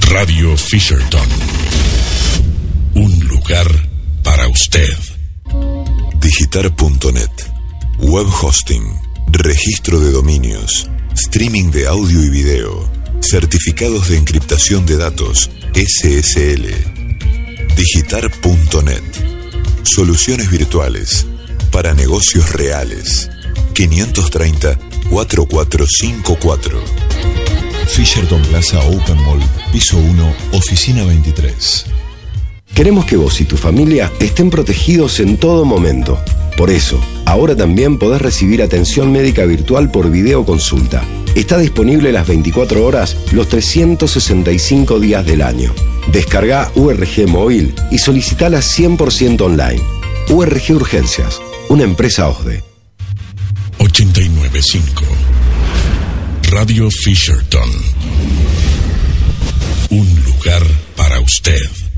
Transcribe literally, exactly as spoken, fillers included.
Radio Fisherton. Un lugar para usted. Digitar punto net. Web hosting. Registro de dominios. Streaming de audio y video. Certificados de encriptación de datos. S S L. Digitar punto net. Soluciones virtuales para negocios reales. quinientos treinta, cuarenta y cuatro cincuenta y cuatro. Fisherton Plaza Open Mall, piso uno, oficina veintitrés. Queremos que vos y tu familia estén protegidos en todo momento. Por eso, ahora también podés recibir atención médica virtual por videoconsulta. Está disponible las veinticuatro horas, los trescientos sesenta y cinco días del año. Descarga U R G Móvil y solicitala cien por ciento online. U R G Urgencias, una empresa O S D E. ochenta y nueve punto cinco. Radio Fisherton. Un lugar para usted.